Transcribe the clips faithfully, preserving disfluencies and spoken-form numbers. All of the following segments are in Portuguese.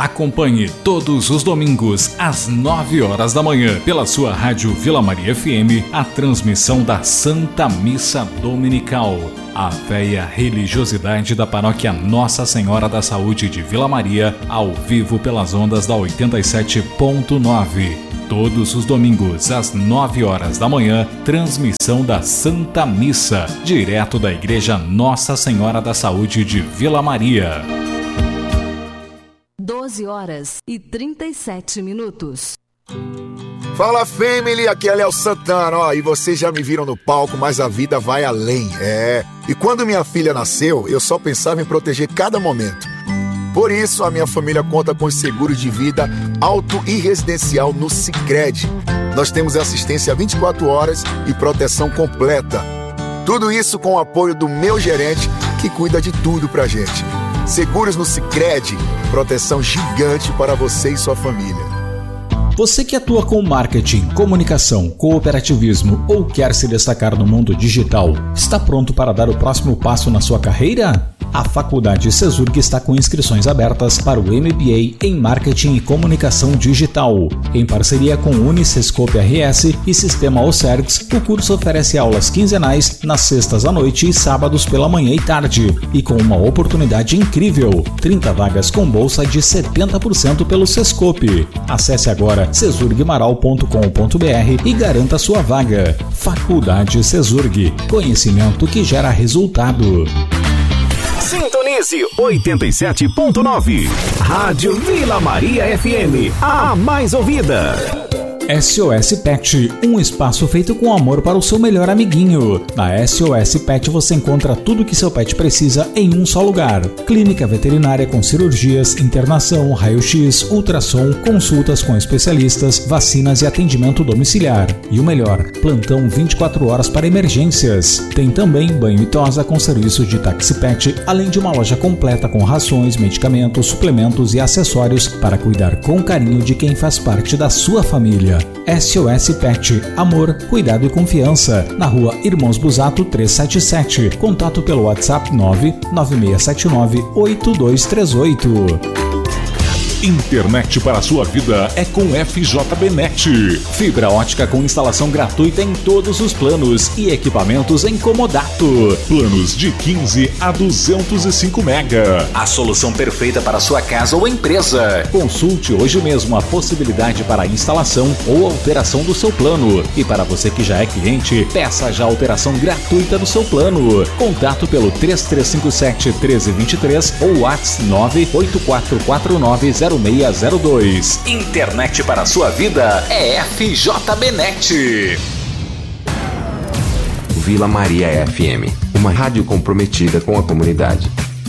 Acompanhe todos os domingos às nove horas da manhã pela sua rádio Vila Maria F M a transmissão da Santa Missa Dominical. A fé e a religiosidade da paróquia Nossa Senhora da Saúde de Vila Maria, ao vivo pelas ondas da oitenta e sete ponto nove. Todos os domingos, às nove horas da manhã, transmissão da Santa Missa, direto da Igreja Nossa Senhora da Saúde de Vila Maria. doze horas e trinta e sete minutos. Fala, family, aqui é Léo Santana, ó, e vocês já me viram no palco, mas a vida vai além, é. E quando minha filha nasceu, eu só pensava em proteger cada momento. Por isso, a minha família conta com os seguros de vida auto e residencial no Sicredi. Nós temos assistência vinte e quatro horas e proteção completa. Tudo isso com o apoio do meu gerente, que cuida de tudo pra gente. Seguros no Sicredi, proteção gigante para você e sua família. Você que atua com marketing, comunicação, cooperativismo ou quer se destacar no mundo digital, está pronto para dar o próximo passo na sua carreira? A Faculdade Cesurg está com inscrições abertas para o M B A em Marketing e Comunicação Digital. Em parceria com Unicescope R S e Sistema Ocergs, o curso oferece aulas quinzenais nas sextas à noite e sábados pela manhã e tarde, e com uma oportunidade incrível, trinta vagas com bolsa de setenta por cento pelo Sescope. Acesse agora cesurgmaral ponto com ponto b r e garanta sua vaga. Faculdade Cesurg, conhecimento que gera resultado. Sintonize oitenta e sete ponto nove. Rádio Vila Maria F M, a mais ouvida. S O S Pet, um espaço feito com amor para o seu melhor amiguinho. Na S O S Pet você encontra tudo que seu pet precisa em um só lugar. Clínica veterinária com cirurgias, internação, raio-x, ultrassom, consultas com especialistas, vacinas e atendimento domiciliar. E o melhor, plantão vinte e quatro horas para emergências. Tem também banho e tosa com serviço de táxi pet, além de uma loja completa com rações, medicamentos, suplementos e acessórios para cuidar com carinho de quem faz parte da sua família. S O S Pet, amor, cuidado e confiança. Na rua Irmãos Busato trezentos e setenta e sete. Contato pelo WhatsApp nove nove seis sete nove oito dois três oito. Internet para a sua vida é com F J B Net. Fibra ótica com instalação gratuita em todos os planos e equipamentos em comodato. Planos de quinze a duzentos e cinco mega. A solução perfeita para a sua casa ou empresa. Consulte hoje mesmo a possibilidade para a instalação ou alteração do seu plano. E para você que já é cliente, peça já a alteração gratuita do seu plano. Contato pelo três três cinco sete um três dois três ou WhatsApp nove oito quatro quatro nove zero seis zero dois. Internet para a sua vida é F J B Net. Vila Maria F M, uma rádio comprometida com a comunidade.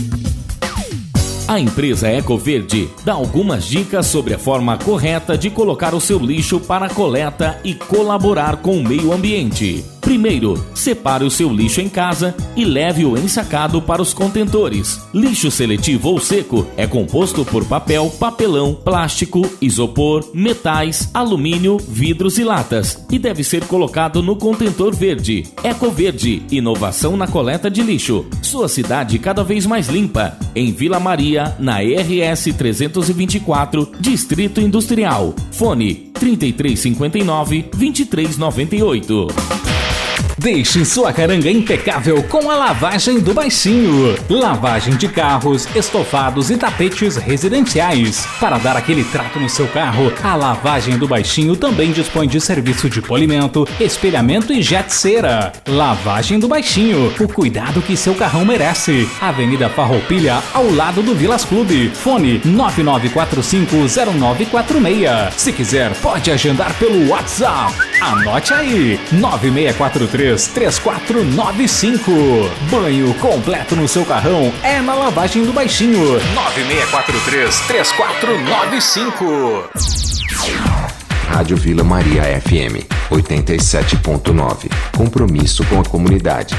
A empresa Ecoverde dá algumas dicas sobre a forma correta de colocar o seu lixo para coleta e colaborar com o meio ambiente. Primeiro, separe o seu lixo em casa e leve-o ensacado para os contentores. Lixo seletivo ou seco é composto por papel, papelão, plástico, isopor, metais, alumínio, vidros e latas e deve ser colocado no contentor verde. Ecoverde, inovação na coleta de lixo. Sua cidade cada vez mais limpa. Em Vila Maria, na R S trezentos e vinte e quatro, Distrito Industrial. Fone trinta e três cinquenta e nove, vinte e três noventa e oito. Deixe sua caranga impecável com a lavagem do Baixinho. Lavagem de carros, estofados e tapetes residenciais. Para dar aquele trato no seu carro, a Lavagem do Baixinho também dispõe de serviço de polimento, espelhamento e jet cera. Lavagem do Baixinho, o cuidado que seu carrão merece. Avenida Farroupilha, ao lado do Vilas Clube. Fone nove nove quatro cinco zero nove quatro seis. Se quiser, pode agendar pelo WhatsApp. Anote aí, nove seis quatro três três quatro nove cinco. Banho completo no seu carrão é na Lavagem do Baixinho. nove seis quatro três três quatro nove cinco. Rádio Vila Maria F M oitenta e sete ponto nove. Compromisso com a comunidade.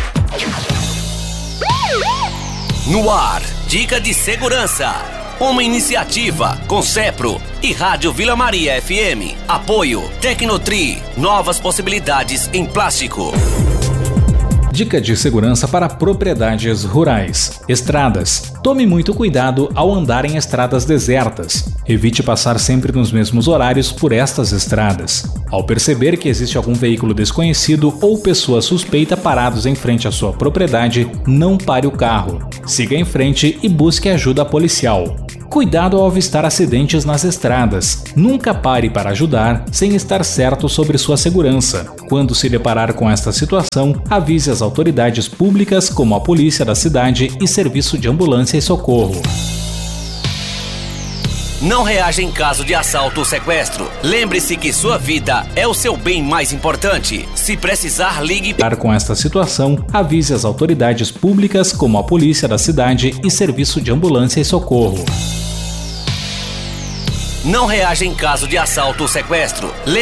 No ar, dica de segurança. Uma iniciativa com Cepro e Rádio Vila Maria F M. Apoio Tecnotri, novas possibilidades em plástico. Dica de segurança para propriedades rurais. Estradas. Tome muito cuidado ao andar em estradas desertas. Evite passar sempre nos mesmos horários por estas estradas. Ao perceber que existe algum veículo desconhecido ou pessoa suspeita parados em frente à sua propriedade, não pare o carro. Siga em frente e busque ajuda policial. Cuidado ao avistar acidentes nas estradas. Nunca pare para ajudar sem estar certo sobre sua segurança. Quando se deparar com esta situação, avise as autoridades públicas como a polícia da cidade e serviço de ambulância e socorro. Não reaja em caso de assalto ou sequestro. Lembre-se que sua vida é o seu bem mais importante. Se precisar, ligue para com esta situação, avise as autoridades públicas como a polícia da cidade e serviço de ambulância e socorro. Não reaja em caso de assalto ou sequestro.